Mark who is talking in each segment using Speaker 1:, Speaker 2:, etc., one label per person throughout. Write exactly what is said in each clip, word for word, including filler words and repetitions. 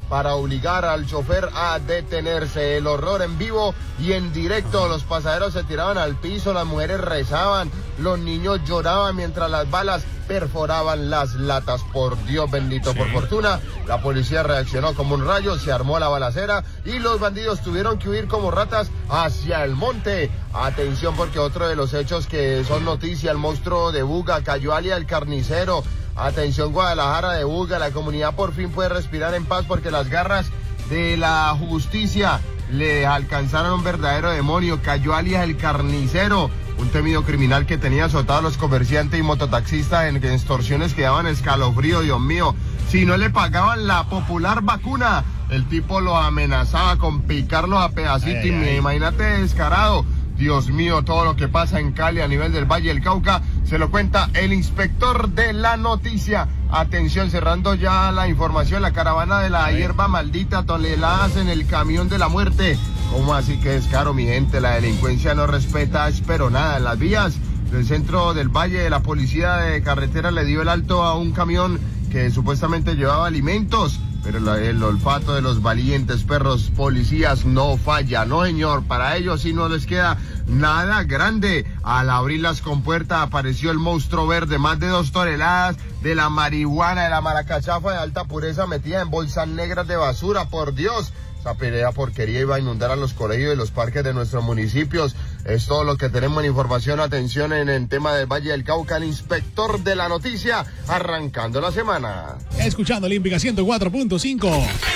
Speaker 1: para obligar al chofer a detenerse. El horror en vivo y en directo. Los pasajeros se tiraban al piso, las mujeres rezaban, los niños lloraban mientras las balas perforaban las latas. Por Dios bendito, sí. Por fortuna, la policía reaccionó como un rayo, se armó la balacera y los bandidos tuvieron que huir como ratas hacia el monte. Atención, porque otro de los hechos que son noticia, el monstruo de Buga cayó alias el carnicero. Atención, Guadalajara de Buga, la comunidad por fin puede respirar en paz porque las garras de la justicia le alcanzaron un verdadero demonio. Cayó alias el carnicero, un temido criminal que tenía azotados a los comerciantes y mototaxistas en extorsiones que daban escalofrío. Dios mío, si no le pagaban la popular vacuna, el tipo los amenazaba con picarlos a pedacitos. Ay, ay. Imagínate descarado. Dios mío, todo lo que pasa en Cali a nivel del Valle del Cauca se lo cuenta el inspector de la noticia. Atención, cerrando ya la información, la caravana de la hierba maldita, toneladas en el camión de la muerte. ¿Cómo así que es caro, mi gente? La delincuencia no respeta, pero nada, en las vías del centro del Valle, la policía de carretera le dio el alto a un camión que supuestamente llevaba alimentos. Pero la, el olfato de los valientes perros policías no falla, no señor, para ellos sí no les queda nada grande. Al abrir las compuertas apareció el monstruo verde, más de dos toneladas de la marihuana, de la maracachafa de alta pureza metida en bolsas negras de basura, por Dios. Esa pelea porquería iba a inundar a los colegios y los parques de nuestros municipios. Es todo lo que tenemos en información. Atención en el tema del Valle del Cauca, el inspector de la noticia, arrancando la semana.
Speaker 2: Escuchando Olímpica ciento cuatro punto cinco.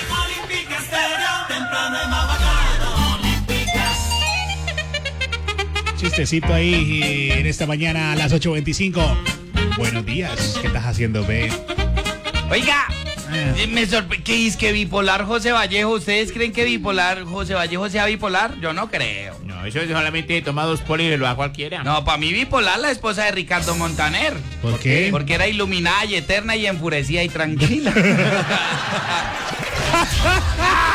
Speaker 2: Chistecito ahí en esta mañana a las ocho veinticinco. Buenos días, ¿qué estás haciendo, B?
Speaker 3: Oiga, eh. me sorprende. ¿Qué es que bipolar José Vallejo? ¿Ustedes creen que bipolar José Vallejo sea bipolar? Yo no creo.
Speaker 4: No, eso es solamente tomar dos polis y lo da cualquiera.
Speaker 3: No, para mí bipolar la esposa de Ricardo Montaner.
Speaker 2: ¿Por qué?
Speaker 3: Porque era iluminada y eterna y enfurecida y tranquila.